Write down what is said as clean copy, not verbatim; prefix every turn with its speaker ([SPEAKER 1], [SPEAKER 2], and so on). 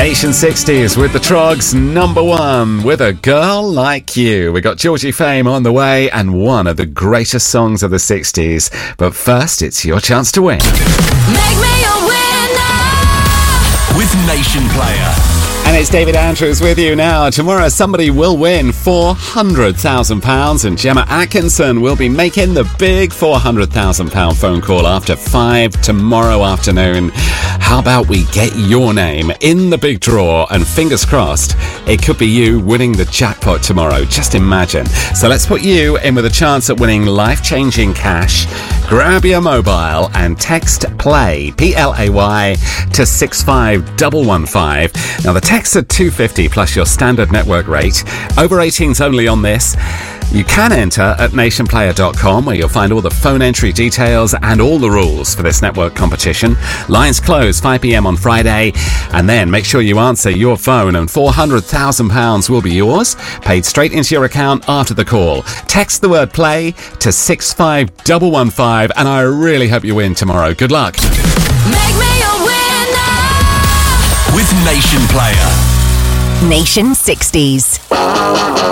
[SPEAKER 1] Nation 60s with the Trogs, number one, with A Girl Like You. We got Georgie Fame on the way and one of the greatest songs of the 60s. But first, it's your chance to win.
[SPEAKER 2] Make me a winner
[SPEAKER 3] with Nation Player.
[SPEAKER 1] And it's David Andrews with you now. Tomorrow, somebody will win £400,000 and Gemma Atkinson will be making the big £400,000 phone call after 5 tomorrow afternoon. How about we get your name in the big draw and fingers crossed, it could be you winning the jackpot tomorrow. Just imagine. So let's put you in with a chance at winning life-changing cash. Grab your mobile and text PLAY, P-L-A-Y, to 65115. Now, the texts are $2.50 plus your standard network rate. Over 18s only on this. You can enter at nationplayer.com where you'll find all the phone entry details and all the rules for this network competition. Lines close 5 p.m. on Friday. And then make sure you answer your phone and £400,000 will be yours, paid straight into your account after the call. Text the word PLAY to 65115 and I really hope you win tomorrow. Good luck.
[SPEAKER 2] Make me a winner
[SPEAKER 3] with Nation Player.
[SPEAKER 4] Nation 60s.